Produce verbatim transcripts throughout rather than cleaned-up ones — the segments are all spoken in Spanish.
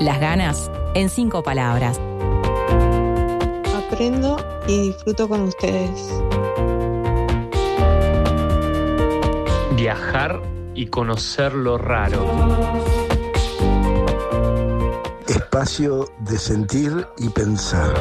Las ganas en cinco palabras. Aprendo y disfruto con ustedes. Viajar y conocer lo raro. Espacio de sentir y pensar.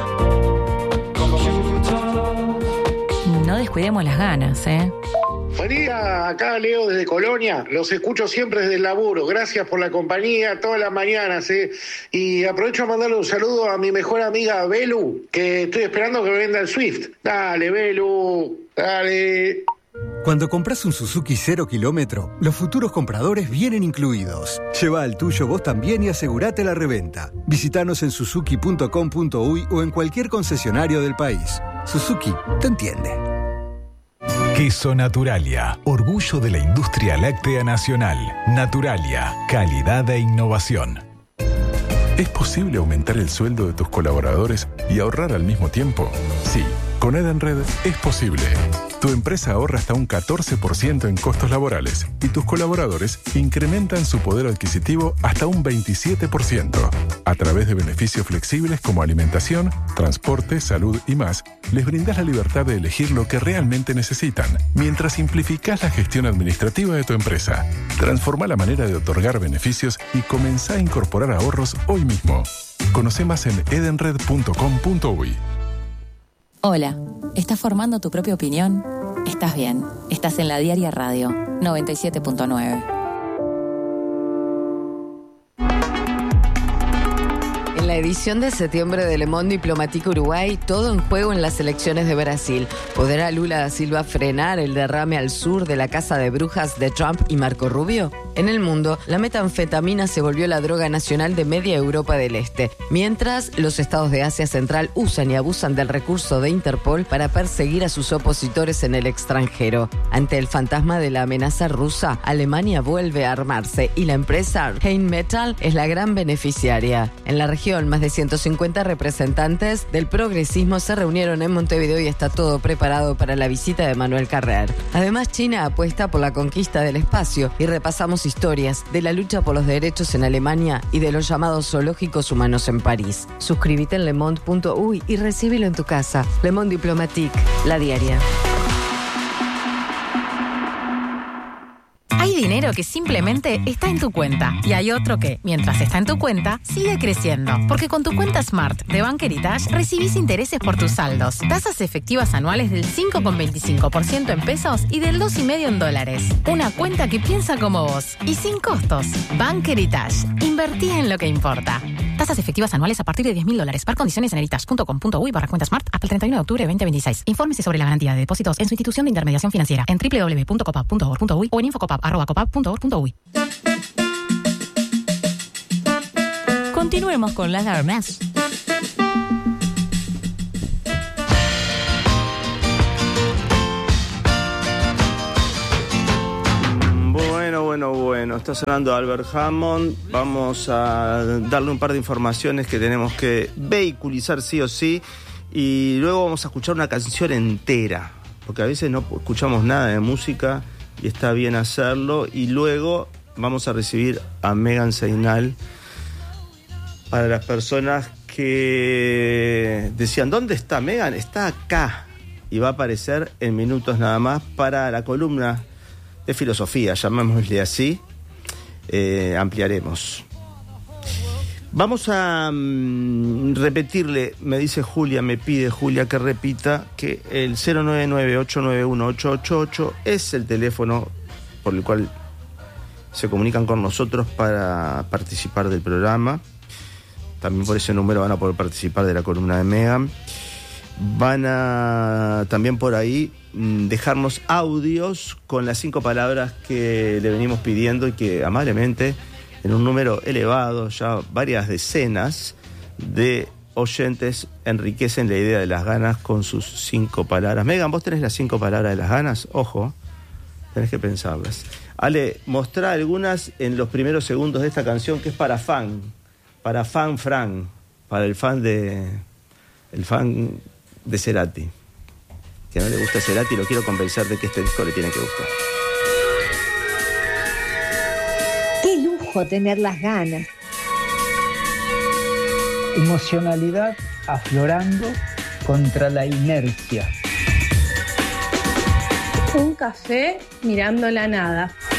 No descuidemos las ganas, ¿eh? Buen día, acá Leo desde Colonia, los escucho siempre desde el laburo, gracias por la compañía todas las mañanas, ¿eh? Y aprovecho a mandarle un saludo a mi mejor amiga Belu, que estoy esperando que me venda el Swift. Dale, Belu, dale. Cuando compras un Suzuki cero kilómetro, los futuros compradores vienen incluidos. Lleva al tuyo vos también y asegurate la reventa. Visítanos en suzuki punto com punto uy o en cualquier concesionario del país. Suzuki te entiende. Queso Naturalia, orgullo de la industria láctea nacional. Naturalia, calidad e innovación. ¿Es posible aumentar el sueldo de tus colaboradores y ahorrar al mismo tiempo? Sí, con Edenred es posible. Tu empresa ahorra hasta un catorce por ciento en costos laborales y tus colaboradores incrementan su poder adquisitivo hasta un veintisiete por ciento. A través de beneficios flexibles como alimentación, transporte, salud y más, les brindas la libertad de elegir lo que realmente necesitan, mientras simplificás la gestión administrativa de tu empresa. Transforma la manera de otorgar beneficios y comenzá a incorporar ahorros hoy mismo. Conoce más en edenred punto com punto uy. Hola, ¿estás formando tu propia opinión? Estás bien, estás en La Diaria Radio, noventa y siete punto nueve. En la edición de septiembre de Le Monde Diplomatique Uruguay, todo en juego en las elecciones de Brasil. ¿Podrá Lula da Silva frenar el derrame al sur de la casa de brujas de Trump y Marco Rubio? En el mundo, la metanfetamina se volvió la droga nacional de media Europa del Este, mientras los estados de Asia Central usan y abusan del recurso de Interpol para perseguir a sus opositores en el extranjero. Ante el fantasma de la amenaza rusa, Alemania vuelve a armarse y la empresa Rheinmetall es la gran beneficiaria. En la región, más de ciento cincuenta representantes del progresismo se reunieron en Montevideo y está todo preparado para la visita de Manuel Carrer. Además, China apuesta por la conquista del espacio y repasamos historias de la lucha por los derechos en Alemania y de los llamados zoológicos humanos en París. Suscríbete en le monde punto uy y recíbelo en tu casa. Le Monde Diplomatique, La Diaria. Hay dinero que simplemente está en tu cuenta y hay otro que, mientras está en tu cuenta, sigue creciendo. Porque con tu cuenta Smart de Bank Heritage recibís intereses por tus saldos, tasas efectivas anuales del cinco coma veinticinco por ciento en pesos y del dos coma cinco por ciento en dólares. Una cuenta que piensa como vos y sin costos. Bank Heritage. Invertí en lo que importa. Tasas efectivas anuales a partir de diez mil dólares. Par condiciones en heritage punto com punto uy barra cuenta Smart hasta el treinta y uno de octubre de veinte veintiséis. Infórmese sobre la garantía de depósitos en su institución de intermediación financiera en doble u doble u doble u punto copap punto org punto uy o en infocopap arroba copap punto org punto uy. Continuemos con las armas. Bueno, bueno, bueno, está sonando Albert Hammond. Vamos a darle un par de informaciones que tenemos que vehiculizar sí o sí. Y luego vamos a escuchar una canción entera, porque a veces no escuchamos nada de música y está bien hacerlo. Y luego vamos a recibir a Megan Seinal. Para las personas que decían, ¿dónde está Megan? Está acá. Y va a aparecer en minutos nada más para la columna de filosofía, llamémosle así. Eh, ampliaremos. Vamos a um, repetirle, me dice Julia, me pide Julia que repita que el cero nueve nueve, ocho nueve uno, ocho ocho ocho es el teléfono por el cual se comunican con nosotros para participar del programa. También por ese número van a poder participar de la columna de Megan. Van a también por ahí dejarnos audios con las cinco palabras que le venimos pidiendo y que amablemente, en un número elevado, ya varias decenas de oyentes enriquecen la idea de las ganas con sus cinco palabras. Megan, ¿vos tenés las cinco palabras de las ganas? Ojo, tenés que pensarlas. Ale, mostrá algunas en los primeros segundos de esta canción que es para fan, para fan Fran, para el fan de el fan de Cerati. Que no le gusta Cerati, lo quiero convencer de que este disco le tiene que gustar. Qué lujo tener las ganas. Emocionalidad aflorando contra la inercia. Un café mirando la nada.